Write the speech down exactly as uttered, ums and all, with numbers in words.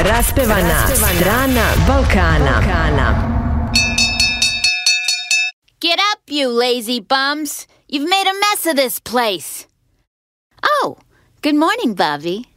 Raspevana strana Balkana. Get up, you lazy bums. You've made a mess of this place. Oh, good morning, Bobby.